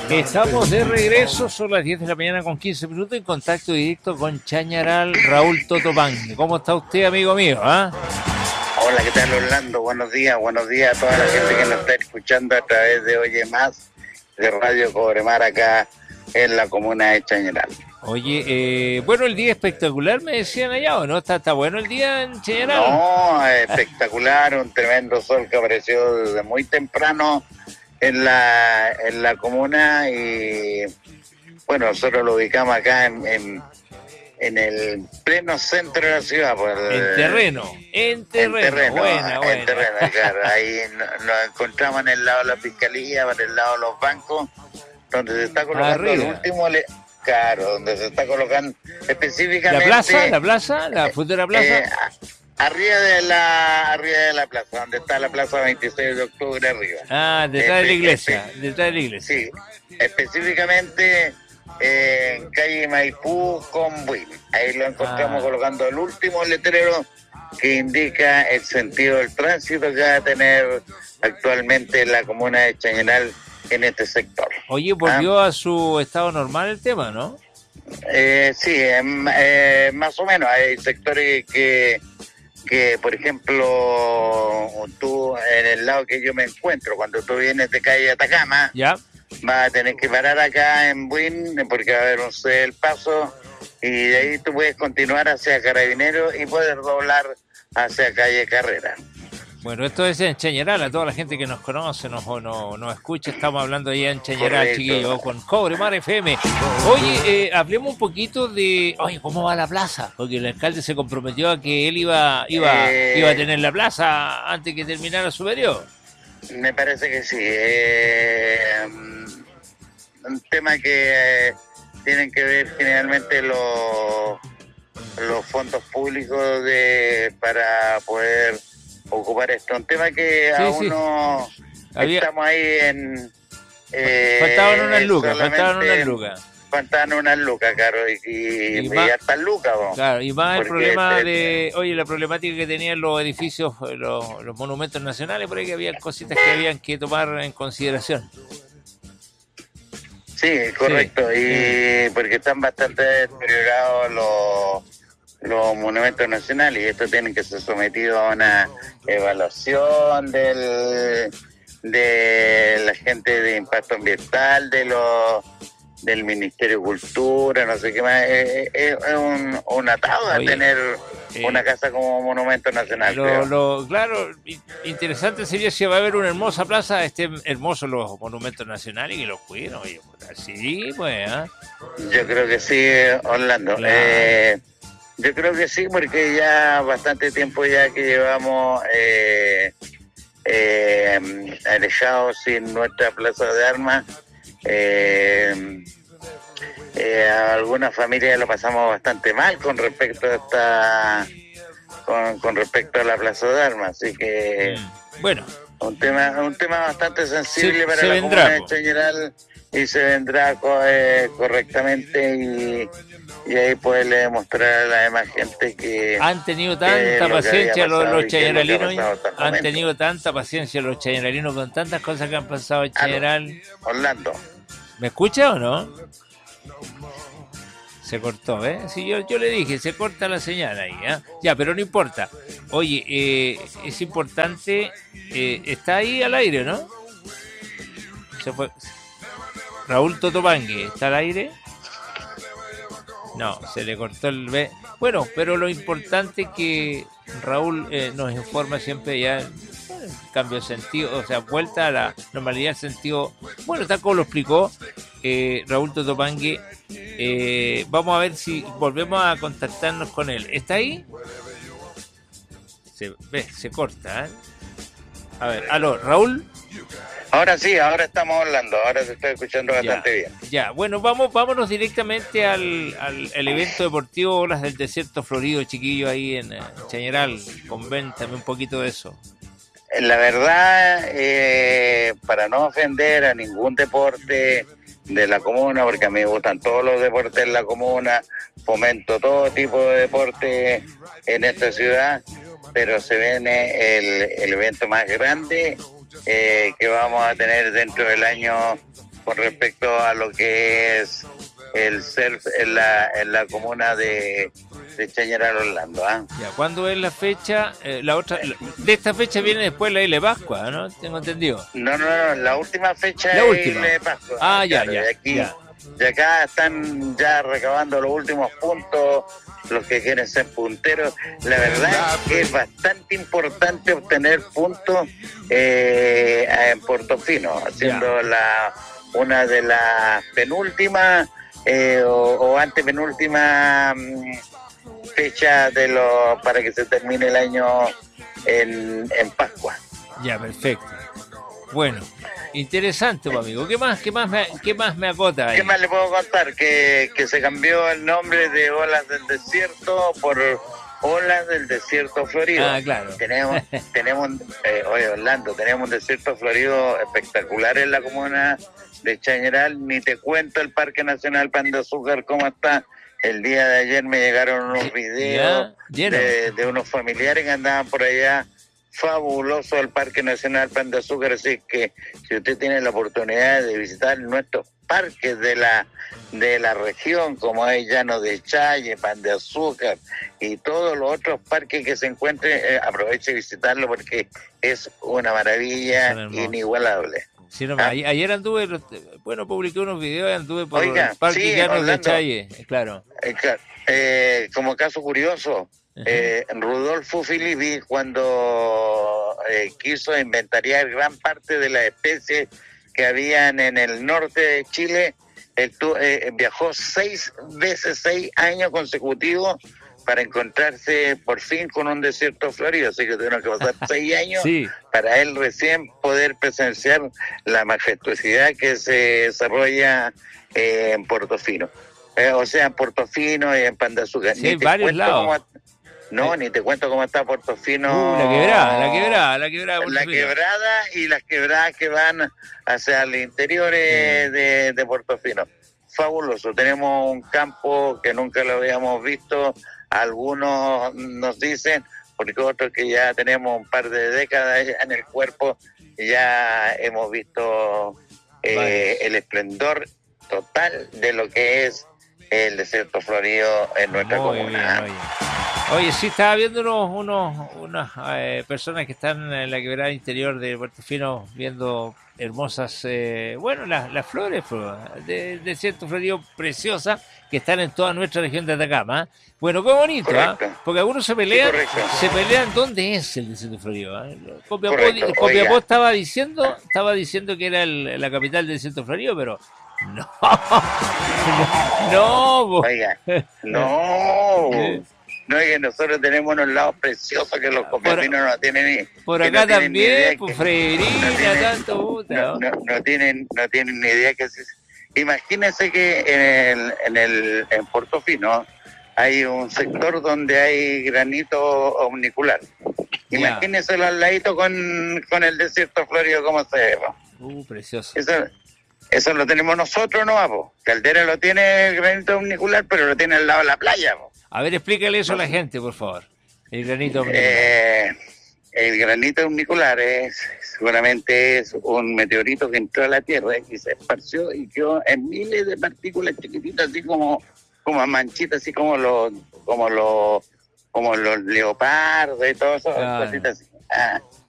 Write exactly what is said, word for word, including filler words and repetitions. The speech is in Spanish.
Estamos de regreso, son las diez de la mañana con quince minutos, en contacto directo con Chañaral, Raúl Totopangue. ¿Cómo está usted, amigo mío? ¿Ah? Hola, ¿qué tal, Orlando? Buenos días, buenos días a toda la gente que nos está escuchando a través de Oye Más, de Radio Cobremar, acá en la comuna de Chañaral. Oye, eh, bueno, el día espectacular, me decían allá, ¿o no? ¿Está, está bueno el día en Chañaral? No, espectacular, un tremendo sol que apareció desde muy temprano en la, en la comuna y, bueno, nosotros lo ubicamos acá en... en en el pleno centro de la ciudad. Pues, en terreno, en terreno, en terreno, buena, buena. En terreno, claro. Ahí nos encontramos en el lado de la fiscalía, por el lado de los bancos, donde se está colocando Arriba. el último, le... claro, donde se está colocando específicamente... ¿La plaza? ¿La plaza? ¿La futura plaza? Eh, arriba de la arriba de la plaza, donde está la plaza veintiséis de octubre arriba. Ah, detrás Espe- de la iglesia, espe- detrás de la iglesia. Sí, específicamente... Eh, en calle Maipú con Buin. Ahí lo encontramos Ah. colocando el último letrero que indica el sentido del tránsito que va a tener actualmente la comuna de Chañaral en este sector. Oye, volvió ah. a su estado normal el tema, ¿no? Eh, sí, eh, eh, más o menos. Hay sectores que, que, por ejemplo, tú en el lado que yo me encuentro, cuando tú vienes de calle Atacama, ya. vas a tener que parar acá en Buin porque va a haber un C del paso y de ahí tú puedes continuar hacia Carabineros y puedes doblar hacia calle Carrera. Bueno, esto es en Chañaral, a toda la gente que nos conoce, nos, nos, nos escucha, estamos hablando allá en Chañaral, chiquillos, con Cobremar F M. Oye, eh, hablemos un poquito de, oye, ¿cómo va la plaza? Porque el alcalde se comprometió a que él iba, iba, eh... iba a tener la plaza antes que terminara su periodo. Me parece que sí. Eh, un tema que eh, tienen que ver generalmente los, los fondos públicos de para poder ocupar esto. Un tema que sí, aún sí. no Había... estamos ahí en... Eh, faltaban unas lucas, faltaban unas lucas. Faltaban unas lucas, claro, y, y, y, más, y hartas lucas. ¿no? Claro, y más el problema este, de, oye, la problemática que tenían los edificios, los, los monumentos nacionales, por ahí que había cositas que habían que tomar en consideración. Sí, correcto, sí. y porque están bastante deteriorados los, los monumentos nacionales y esto tiene que ser sometido a una evaluación del de la gente de impacto ambiental, de los del Ministerio de Cultura, no sé qué más, es, es un, un atado a tener eh, una casa como monumento nacional. Lo, lo, claro, interesante sería si va a haber una hermosa plaza, estén hermosos los monumentos nacionales y que los cuiden, oye, sí, pues, ¿eh? Yo creo que sí, Orlando. Claro. Eh, yo creo que sí, porque ya bastante tiempo ya que llevamos eh, eh, alejados sin nuestra plaza de armas. Eh, eh, a algunas familias lo pasamos bastante mal con respecto a esta con, con respecto a la plaza de armas, así que bueno, un tema un tema bastante sensible se, para se la vendrá, comuna de Chañaral y se vendrá eh, correctamente y, y ahí poderle demostrar a la demás gente que han tenido tanta paciencia los, los chañaralinos, han tenido tanta paciencia los chañaralinos con tantas cosas que han pasado en Chañaral. Orlando, ¿me escucha o no? Se cortó, ¿eh? Sí, yo, yo le dije, se corta la señal ahí, ¿eh? Ya, pero no importa. Oye, eh, es importante, eh, está ahí al aire, ¿no? Se fue. Raúl Totopangue, ¿está al aire? No, se le cortó el... B. Bueno, pero lo importante es que Raúl eh, nos informa siempre ya el cambio de sentido, o sea, vuelta a la normalidad, el sentido... Bueno, tal como lo explicó eh, Raúl Totopangue, eh, vamos a ver si volvemos a contactarnos con él. ¿Está ahí? Se ve, se corta, ¿eh? A ver, aló, Raúl. Ahora sí, ahora estamos hablando, ahora se está escuchando bastante ya, bien. Ya, bueno, vamos, vámonos directamente al, al, al evento deportivo Olas del Desierto Florido, chiquillo, ahí en, en Chañaral. Coméntame un poquito de eso. La verdad, eh, para no ofender a ningún deporte de la comuna, porque a mí me gustan todos los deportes en la comuna, fomento todo tipo de deporte en esta ciudad, pero se viene el, el evento más grande Eh, que vamos a tener dentro del año con respecto a lo que es el surf en la, en la comuna de, de Chañaral, Orlando. ¿ah? Ya, ¿cuándo es la fecha? Eh, la otra, de esta fecha viene después la Isla de Pascua, ¿no? Tengo entendido. No, no, no, la última fecha la es última. Isla de Pascua. Ah, ya, claro, ya, y aquí, ya. Y acá están ya recabando los últimos puntos, los que quieren ser punteros. La verdad es que es bastante importante obtener puntos eh, en Portofino, haciendo yeah. la una de las penúltimas eh, o, o antepenúltima fecha de los para que se termine el año en, en Pascua. Ya, perfecto. Bueno, interesante, pues, amigo. ¿Qué más, qué más me, qué más me acota ahí? ¿Qué más le puedo contar? Que, que se cambió el nombre de Olas del Desierto por Olas del Desierto Florido. Ah, claro. Tenemos, tenemos eh, oye, Orlando, tenemos un desierto florido espectacular en la comuna de Chañaral. Ni te cuento el Parque Nacional Pan de Azúcar, cómo está. El día de ayer me llegaron unos videos de, de unos familiares que andaban por allá. Fabuloso el Parque Nacional Pan de Azúcar, así que si usted tiene la oportunidad de visitar nuestros parques de la de la región, como es Llano de Challe, Pan de Azúcar y todos los otros parques que se encuentren, eh, aproveche y visitarlo porque es una maravilla inigualable. Sí, no, ¿Ah? Ayer anduve, bueno, publiqué unos videos y anduve por Oiga, el Parque sí, Llano de Challe, claro. Eh, eh, como caso curioso, Uh-huh. Eh, Rudolfo Filippi, cuando eh, quiso inventariar gran parte de las especies que habían en el norte de Chile, él tu, eh, viajó seis veces, seis años consecutivos para encontrarse por fin con un desierto florido, así que tuvieron que pasar seis años sí. para él recién poder presenciar la majestuosidad que se desarrolla eh, en Portofino, eh, o sea, en Portofino y en Pan de Azúcar. Sí, varios lados. Cómo, No, ni te cuento cómo está Portofino. Uh, la quebrada, la quebrada, la quebrada. La quebrada y las quebradas que van hacia el interior mm. de, de Portofino. Fabuloso. Tenemos un campo que nunca lo habíamos visto. Algunos nos dicen, porque otros que ya tenemos un par de décadas en el cuerpo, ya hemos visto eh, vale. el esplendor total de lo que es el desierto florido en nuestra Muy comuna. Bien, oye. Oye, sí, estaba viendo unos, unos unas eh, personas que están en la quebrada interior de Portofino viendo hermosas, eh, bueno, las, las flores del de desierto florido preciosas que están en toda nuestra región de Atacama. Bueno, qué bonito, ¿ah? ¿eh? Porque algunos se pelean, sí, se pelean dónde es el desierto florido. ¿eh? Copiapó, Copiapó estaba diciendo, estaba diciendo que era el, la capital del desierto florido, pero no, no, oiga, no. No, es que nosotros tenemos unos lados preciosos que los copiapinos no tienen ni por acá no también, por Freirina, no tienen, tanto puta, no, no, no tienen no tienen ni idea que es. Imagínense que en el en el en Portofino hay un sector donde hay granito omnicular. Imagínense yeah. al ladito con, con el desierto florido como se ve. Uh, precioso. Eso, eso lo tenemos nosotros, ¿no? Po? Caldera lo tiene el granito omnicular, pero lo tiene al lado de la playa, po. A ver, explícale eso a la gente, por favor. El granito omnicular. Eh, el granito omnicular es, seguramente es un meteorito que entró a la Tierra y se esparció y quedó en miles de partículas chiquititas, así como, como manchitas, así como los, como los, como los leopardos y todo eso, ah. cositas así. Ah,